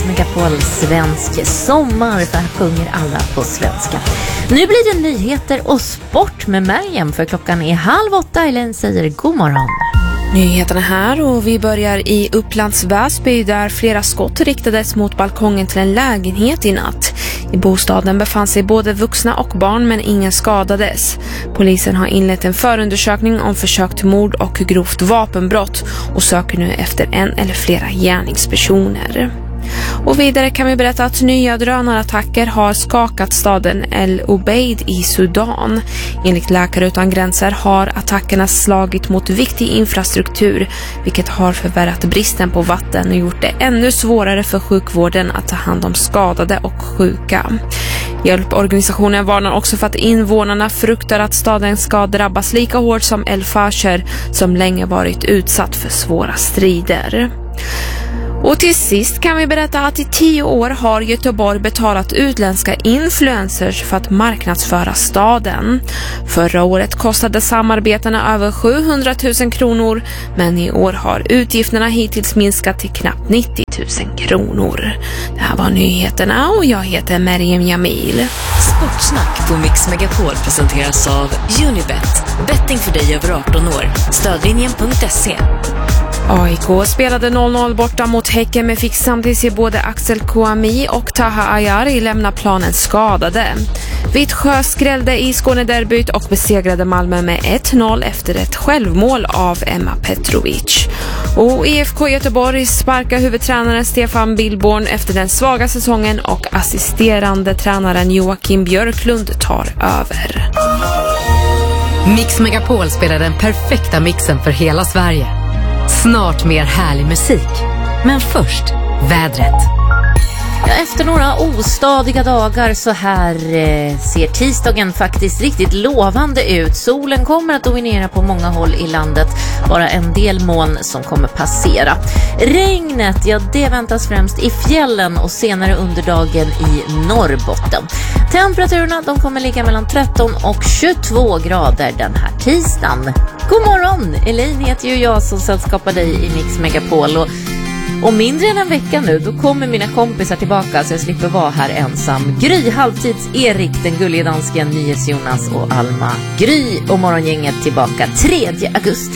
Megapol svensk sommar, för här sjunger alla på svenska. Nu blir det nyheter och sport med Mariam, för klockan är 7:30. Elaine säger god morgon. Nyheterna här, och vi börjar i Upplands Väsby där flera skott riktades mot balkongen till en lägenhet i natt. I bostaden befann sig både vuxna och barn, men ingen skadades. Polisen har inlett en förundersökning om försök till mord och grovt vapenbrott och söker nu efter en eller flera gärningspersoner. Och vidare kan vi berätta att nya drönarattacker har skakat staden El Obeid i Sudan. Enligt Läkare utan gränser har attackerna slagit mot viktig infrastruktur, vilket har förvärrat bristen på vatten och gjort det ännu svårare för sjukvården att ta hand om skadade och sjuka. Hjälporganisationen varnar också för att invånarna fruktar att staden ska drabbas lika hårt som El Fasher, som länge varit utsatt för svåra strider. Och till sist kan vi berätta att i 10 år har Göteborg betalat utländska influencers för att marknadsföra staden. Förra året kostade samarbetena över 700 000 kronor, men i år har utgifterna hittills minskat till knappt 90 000 kronor. Det här var nyheterna och jag heter Mariam Jamil. Sportsnack på Mix Megapol presenteras av Unibet. Betting för dig över 18 år. Stödlinjen.se. AIK spelade 0-0 borta mot Häcken, men fick samtidigt se både Axel Kouami och Taha Ayari lämna planen skadade. Vittsjö skrällde i Skånederbyt och besegrade Malmö med 1-0 efter ett självmål av Emma Petrovic. Och IFK Göteborg sparkar huvudtränaren Stefan Billborn efter den svaga säsongen, och assisterande tränaren Joakim Björklund tar över. Mix Megapol spelar den perfekta mixen för hela Sverige. Snart mer härlig musik. Men först, vädret. Efter några ostadiga dagar så här ser tisdagen faktiskt riktigt lovande ut. Solen kommer att dominera på många håll i landet. Bara en del moln som kommer passera. Regnet, ja, det väntas främst i fjällen och senare under dagen i Norrbotten. Temperaturerna, de kommer ligga mellan 13 och 22 grader den här tisdagen. God morgon! Elaine heter ju jag som sällskapar dig i Mix Megapol, och mindre än en vecka nu, då kommer mina kompisar tillbaka så jag slipper vara här ensam. Gry, halvtids Erik, den gulliga dansken, NyhetsJonas och Alma. Gry och morgongänget tillbaka 3 augusti.